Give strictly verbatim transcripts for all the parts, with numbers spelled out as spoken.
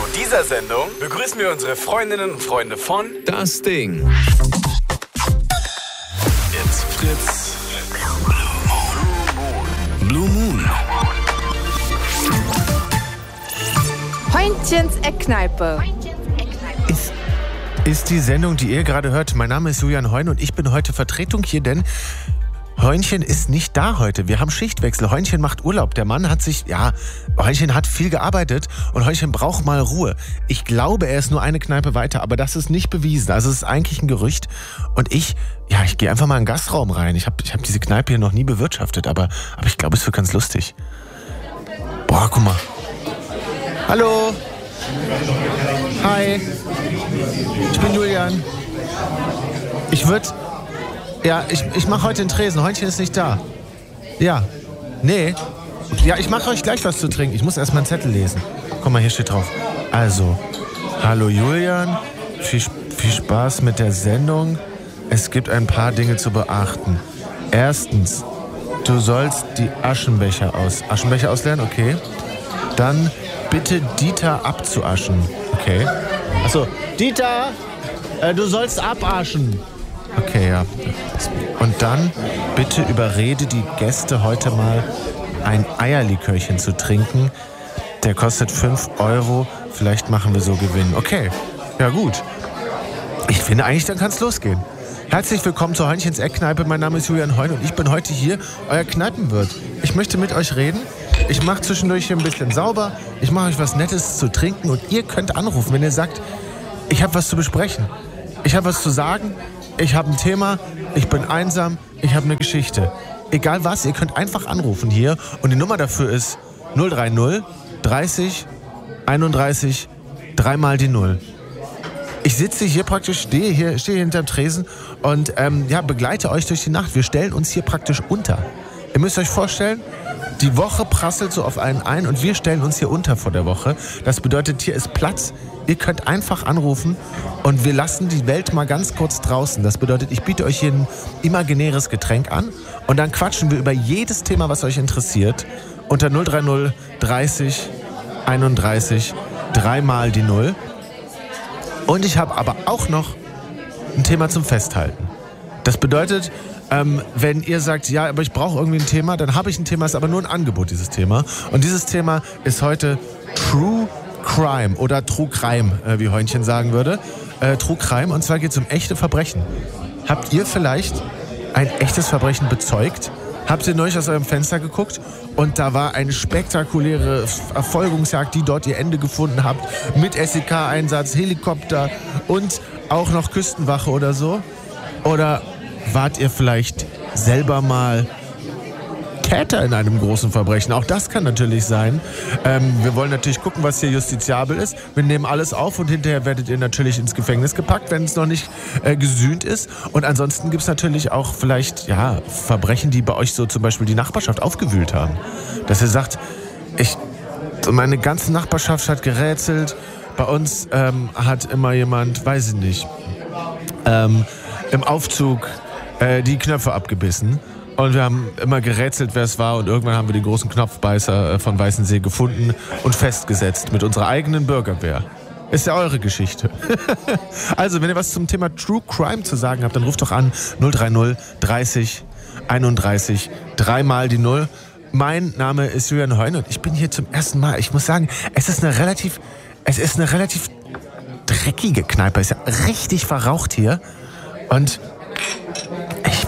dieser Sendung begrüßen wir unsere Freundinnen und Freunde von Das Ding. It's Fritz. Blue Moon. Heunchens Eckkneipe. Ist, ist die Sendung, die ihr gerade hört. Mein Name ist Julian Heun und ich bin heute Vertretung hier, denn Heunchen ist nicht da heute. Wir haben Schichtwechsel. Heunchen macht Urlaub. Der Mann hat sich, ja, Heunchen hat viel gearbeitet und Heunchen braucht mal Ruhe. Ich glaube, er ist nur eine Kneipe weiter, aber das ist nicht bewiesen. Also es ist eigentlich ein Gerücht. Und ich, ja, ich gehe einfach mal in den Gastraum rein. Ich habe ich hab diese Kneipe hier noch nie bewirtschaftet, aber, aber ich glaube, es wird ganz lustig. Boah, guck mal. Hallo. Hi. Ich bin Julian. Ich würde... Ja, ich, ich mache heute den Tresen. Heunchen ist nicht da. Ja. Nee. Ja, ich mache euch gleich was zu trinken. Ich muss erst mal einen Zettel lesen. Guck mal, hier steht drauf. Also, hallo Julian. Viel, viel Spaß mit der Sendung. Es gibt ein paar Dinge zu beachten. Erstens, du sollst die Aschenbecher aus... Aschenbecher ausleeren? Okay. Dann bitte Dieter abzuaschen. Okay. Achso, Dieter, äh, du sollst abaschen. Okay, ja. Und dann bitte überrede die Gäste heute mal ein Eierlikörchen zu trinken. Der kostet fünf Euro. Vielleicht machen wir so Gewinn. Okay, ja gut. Ich finde eigentlich, dann kann es losgehen. Herzlich willkommen zur Heunchens Eckkneipe. Mein Name ist Julian Heun und ich bin heute hier, euer Kneipenwirt. Ich möchte mit euch reden. Ich mache zwischendurch hier ein bisschen sauber. Ich mache euch was Nettes zu trinken und ihr könnt anrufen, wenn ihr sagt, ich habe was zu besprechen. Ich habe was zu sagen. Ich habe ein Thema, ich bin einsam, ich habe eine Geschichte. Egal was, ihr könnt einfach anrufen hier und die Nummer dafür ist null drei null dreißig einunddreißig dreimal die Null. Ich sitze hier praktisch, stehe hier, stehe hinterm Tresen und ähm, ja, begleite euch durch die Nacht. Wir stellen uns hier praktisch unter. Ihr müsst euch vorstellen, die Woche prasselt so auf einen ein und wir stellen uns hier unter vor der Woche. Das bedeutet, hier ist Platz. Ihr könnt einfach anrufen und wir lassen die Welt mal ganz kurz draußen. Das bedeutet, ich biete euch hier ein imaginäres Getränk an und dann quatschen wir über jedes Thema, was euch interessiert. Unter null drei null dreißig einunddreißig dreimal die Null. Und ich habe aber auch noch ein Thema zum Festhalten. Das bedeutet, ähm, wenn ihr sagt, ja, aber ich brauche irgendwie ein Thema, dann habe ich ein Thema, ist aber nur ein Angebot, dieses Thema. Und dieses Thema ist heute True Crime oder True Crime, äh, wie Heunchen sagen würde. Äh, True Crime, und zwar geht es um echte Verbrechen. Habt ihr vielleicht ein echtes Verbrechen bezeugt? Habt ihr neulich aus eurem Fenster geguckt und da war eine spektakuläre Verfolgungsjagd, die dort ihr Ende gefunden habt, mit S E K-Einsatz, Helikopter und auch noch Küstenwache oder so? Oder wart ihr vielleicht selber mal Täter in einem großen Verbrechen? Auch das kann natürlich sein. Ähm, wir wollen natürlich gucken, was hier justiziabel ist. Wir nehmen alles auf und hinterher werdet ihr natürlich ins Gefängnis gepackt, wenn es noch nicht äh, gesühnt ist. Und ansonsten gibt es natürlich auch vielleicht ja, Verbrechen, die bei euch so zum Beispiel die Nachbarschaft aufgewühlt haben. Dass ihr sagt, ich, meine ganze Nachbarschaft hat gerätselt. Bei uns ähm, hat immer jemand, weiß ich nicht, ähm, im Aufzug äh, die Knöpfe abgebissen. Und wir haben immer gerätselt, wer es war. Und irgendwann haben wir den großen Knopfbeißer von Weißensee gefunden und festgesetzt mit unserer eigenen Bürgerwehr. Ist ja eure Geschichte. Also, wenn ihr was zum Thema True Crime zu sagen habt, dann ruft doch an null drei null dreißig einunddreißig dreimal die Null. Mein Name ist Julian Heun und ich bin hier zum ersten Mal. Ich muss sagen, es ist eine relativ, es ist eine relativ dreckige Kneipe. Es ist ja richtig verraucht hier. Und ich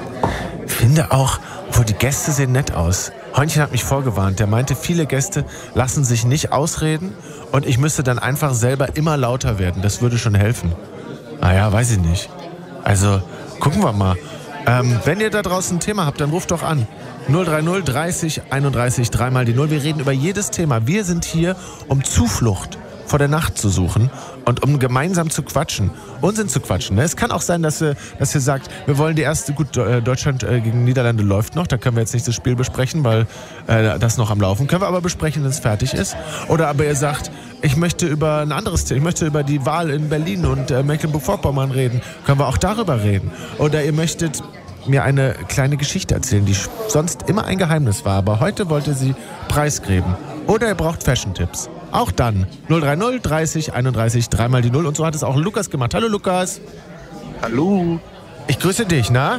finde auch, wo die Gäste sehen nett aus. Heunchen hat mich vorgewarnt. Der meinte, viele Gäste lassen sich nicht ausreden und ich müsste dann einfach selber immer lauter werden. Das würde schon helfen. Naja, weiß ich nicht. Also, gucken wir mal. Ähm, wenn ihr da draußen ein Thema habt, dann ruft doch an. null drei null dreißig einunddreißig dreimal die Null. Wir reden über jedes Thema. Wir sind hier, um Zuflucht vor der Nacht zu suchen und um gemeinsam zu quatschen, Unsinn zu quatschen. Es kann auch sein, dass ihr, dass ihr sagt, wir wollen die erste, gut, Deutschland gegen Niederlande läuft noch, da können wir jetzt nicht das Spiel besprechen, weil äh, das noch am Laufen. Können wir aber besprechen, wenn es fertig ist. Oder aber ihr sagt, ich möchte über ein anderes Thema, ich möchte über die Wahl in Berlin und äh, Mecklenburg-Vorpommern reden. Können wir auch darüber reden. Oder ihr möchtet mir eine kleine Geschichte erzählen, die sonst immer ein Geheimnis war, aber heute wollte sie preisgeben. oder ihr braucht Fashion-Tipps. Auch dann null drei null dreißig einunddreißig dreimal die Null. Und so hat es auch Lukas gemacht. Hallo Lukas. Hallo. Ich grüße dich, na?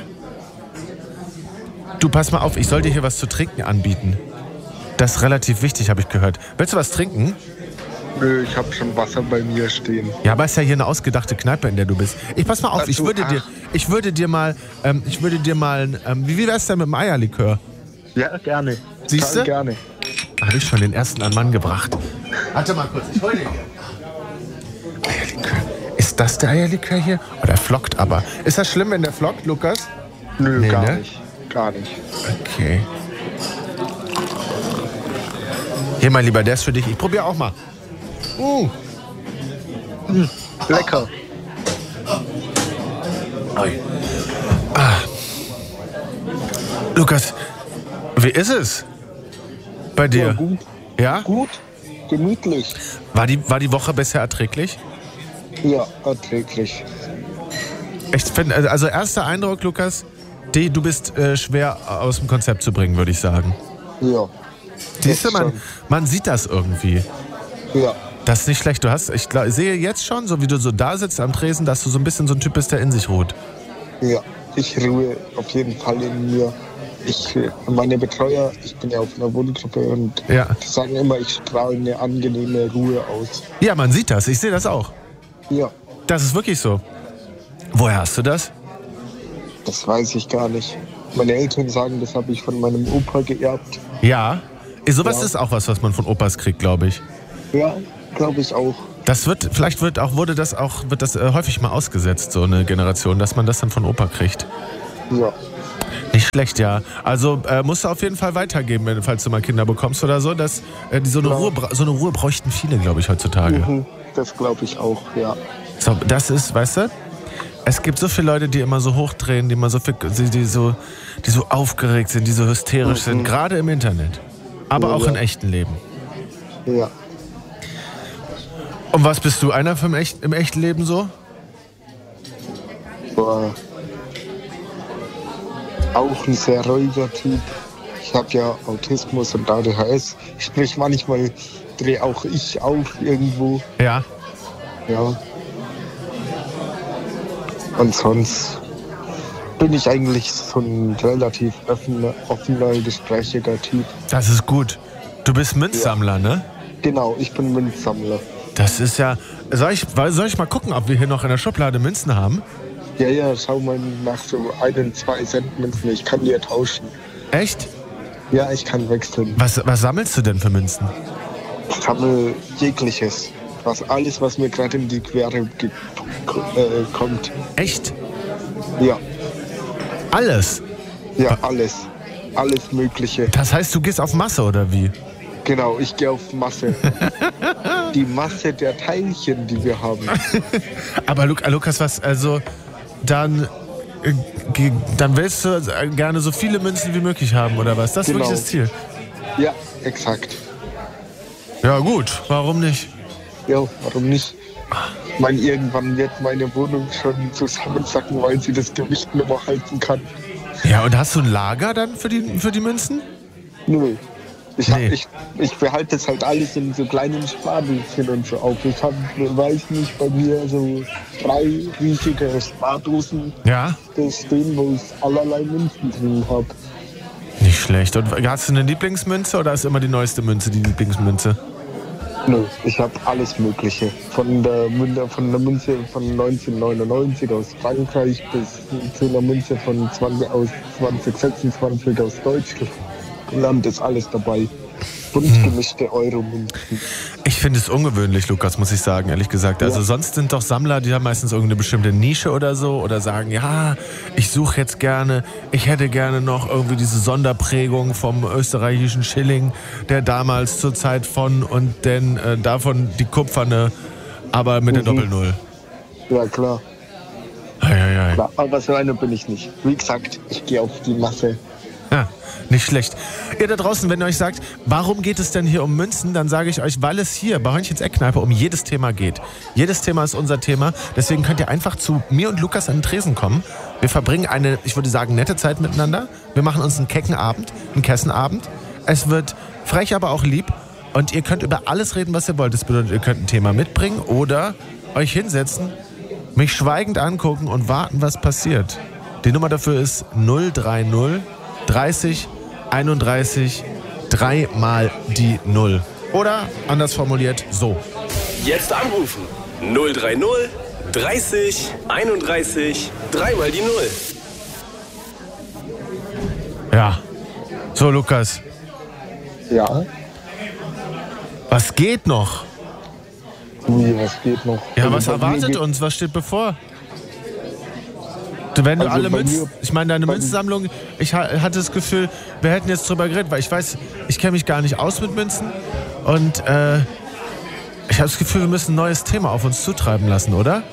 Du, pass mal auf, ich soll dir hier was zu trinken anbieten. Das ist relativ wichtig, habe ich gehört. Willst du was trinken? Nö, ich habe schon Wasser bei mir stehen. Ja, aber es ist ja hier eine ausgedachte Kneipe, in der du bist. Ich pass mal auf, ich würde dir, ich würde dir mal, ähm, ich würde dir mal, ähm, wie, wie wär's denn mit dem Eierlikör? Ja, gerne. Siehst du? Gerne. Habe ich schon den ersten an Mann gebracht. Warte mal kurz, ich hol den hier. Eierlikör. Ist das der Eierlikör hier? Oh, der flockt aber. Ist das schlimm, wenn der flockt, Lukas? Nö, Nee, gar ne? nicht. Gar nicht. Okay. Hier, mein Lieber, der ist für dich. Ich probiere auch mal. Uh. Mm, lecker. Ah. Lukas, wie ist es bei dir? Ja, gut. Ja? Gut. Gemütlich. War die, war die Woche bisher erträglich? Ja, erträglich. Ich finde, also erster Eindruck, Lukas, die, du bist äh, schwer aus dem Konzept zu bringen, würde ich sagen. Ja. Siehst du, das man, schon. man sieht das irgendwie. Ja. Das ist nicht schlecht. Du hast, ich glaub, sehe jetzt schon, so wie du so da sitzt am Tresen, dass du so ein bisschen so ein Typ bist, der in sich ruht. Ja. Ich ruhe auf jeden Fall in mir. Ich, meine Betreuer, ich bin ja auf einer Wohngruppe und Ja. die sagen immer, ich strahle eine angenehme Ruhe aus. Ja, man sieht das. Ich sehe das auch. Ja. Das ist wirklich so. Woher hast du das? Das weiß ich gar nicht. Meine Eltern sagen, das habe ich von meinem Opa geerbt. Ja. Sowas Ja. ist auch was, was man von Opas kriegt, glaube ich. Ja, glaube ich auch. Das wird, vielleicht wird auch, wurde das auch, wird das äh, häufig mal ausgesetzt, so eine Generation, dass man das dann von Opa kriegt. Ja. Nicht schlecht, ja. Also äh, musst du auf jeden Fall weitergeben, wenn, falls du mal Kinder bekommst oder so. Dass, äh, die so, eine Ja. Ruhe, bra- so eine Ruhe bräuchten viele, glaube ich, heutzutage. Mhm, das glaube ich auch, ja. So, das ist, weißt du, es gibt so viele Leute, die immer so hochdrehen, die immer so, viel, die, die so, die so aufgeregt sind, die so hysterisch Mhm. sind, gerade im Internet. Aber Ja, auch ja. im echten Leben. Ja. Und was bist du einer für im, echt, im echten Leben so? War auch ein sehr ruhiger Typ. Ich habe ja Autismus und A D H S. Sprich, manchmal drehe auch ich auf irgendwo. Ja. Ja. Und sonst bin ich eigentlich so ein relativ offener, offener gesprächiger Typ. Das ist gut. Du bist Münzsammler, ne? Genau, ich bin Münzsammler. Das ist ja. Soll ich, soll ich mal gucken, ob wir hier noch in der Schublade Münzen haben? Ja, ja, schau mal nach so einen, zwei Cent Münzen. Ich kann die ja tauschen. Echt? Ja, ich kann wechseln. Was, was sammelst du denn für Münzen? Ich sammle jegliches. Was, alles, was mir gerade in die Quere ge- äh, kommt. Echt? Ja, Alles? ja, alles. Alles Mögliche. Das heißt, du gehst auf Masse oder wie? Genau, ich gehe auf Masse. Die Masse der Teilchen, die wir haben. Aber Lu- Lukas, was, also, dann, äh, ge- dann willst du gerne so viele Münzen wie möglich haben, oder was? Das ist Genau. wirklich das Ziel. Ja, exakt. Ja gut, warum nicht? Ja, warum nicht? Ich meine, irgendwann wird meine Wohnung schon zusammensacken, weil sie das Gewicht nicht mehr halten kann. Ja, und hast du ein Lager dann für die, für die Münzen? Nö. Ich, hab, Nee. ich, ich behalte das halt alles in so kleinen Spardöschen und so auf. Ich habe, weiß nicht, bei mir so drei riesige Spardosen Ja. das stehen, wo ich allerlei Münzen drin habe. Nicht schlecht. Und hast du eine Lieblingsmünze oder ist immer die neueste Münze die Lieblingsmünze? Nö, ich habe alles Mögliche. Von der, Münze, von der Münze von neunzehnhundertneunundneunzig aus Frankreich bis zu einer Münze von zwanzig, aus zwanzig sechsundzwanzig aus Deutschland. Land ist alles dabei. Bunt gemischte Euro-Münzen. Ich finde es ungewöhnlich, Lukas, muss ich sagen, ehrlich gesagt. Also Ja. sonst sind doch Sammler, die haben meistens irgendeine bestimmte Nische oder so oder sagen, ja, ich suche jetzt gerne, ich hätte gerne noch irgendwie diese Sonderprägung vom österreichischen Schilling, der damals zur Zeit von und denn äh, davon die kupferne, aber mit der Mhm. Doppel-Null. Ja, klar. Ei, ei, ei. klar. Aber so einer bin ich nicht. Wie gesagt, ich gehe auf die Masse. Ja, nicht schlecht. Ihr da draußen, wenn ihr euch sagt, warum geht es denn hier um Münzen, dann sage ich euch, weil es hier bei Hörnchens Eckkneipe um jedes Thema geht. Jedes Thema ist unser Thema. Deswegen könnt ihr einfach zu mir und Lukas an den Tresen kommen. Wir verbringen eine, ich würde sagen, nette Zeit miteinander. Wir machen uns einen kecken Abend, einen Kessenabend. Es wird frech, aber auch lieb. Und ihr könnt über alles reden, was ihr wollt. Das bedeutet, ihr könnt ein Thema mitbringen oder euch hinsetzen, mich schweigend angucken und warten, was passiert. Die Nummer dafür ist null drei null dreißig einunddreißig drei mal die null. Oder anders formuliert so. Jetzt anrufen. null drei null dreißig einunddreißig drei mal die null. Ja. So, Lukas. Ja, Was geht noch? wie, was geht noch? Ja, Also was bei mir erwartet geht- uns? Was steht bevor? Du, wenn du Also alle bei Münzen, mir- ich meine, deine bei- Münzsammlung, ich ha- hatte das Gefühl, wir hätten jetzt drüber geredet, weil ich weiß, ich kenne mich gar nicht aus mit Münzen und äh, ich habe das Gefühl, wir müssen ein neues Thema auf uns zutreiben lassen, oder?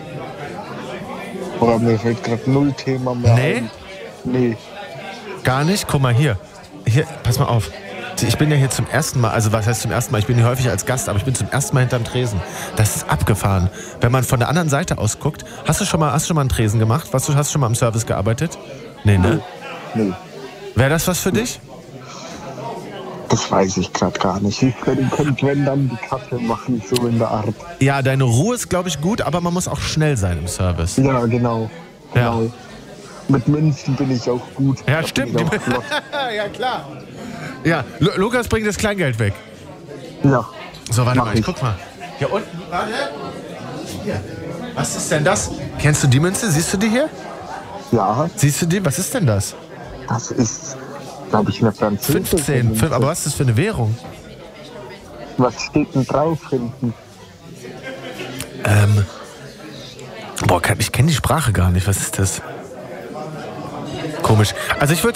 Boah, mir fällt gerade null Thema mehr Nee? ein. Nee. Gar nicht? Guck mal hier. Hier, pass mal auf. Ich bin ja hier zum ersten Mal, also was heißt zum ersten Mal? Ich bin hier häufig als Gast, aber ich bin zum ersten Mal hinterm Tresen. Das ist abgefahren. Wenn man von der anderen Seite aus guckt, hast du schon mal, hast du schon mal einen Tresen gemacht? Was, du hast du schon mal im Service gearbeitet? Nee, ne? Nee. Wäre das was für dich? Das weiß ich gerade gar nicht. Ich könnte, könnte, wenn dann die Kaffee machen, so in der Art. Ja, deine Ruhe ist, glaube ich, gut, aber man muss auch schnell sein im Service. Ja, genau. Ja. genau. Mit Münzen bin ich auch gut. Ja, Da stimmt. bin ich auch flott. Ja, klar. Ja, Lu- Lukas bringt das Kleingeld weg. Ja. So, warte Mach mal, ich ich. guck mal. Hier unten, warte. Hier. Was ist denn das? Kennst du die Münze? Siehst du die hier? Ja, Siehst du die? Was ist denn das? das ist, glaube ich, eine französische fünfzehn. Münze. Fünf, aber was ist das für eine Währung? Was steht denn drauf hinten? Ähm. Boah, kann- ich kenne die Sprache gar nicht. Was ist das? Komisch. Also ich würde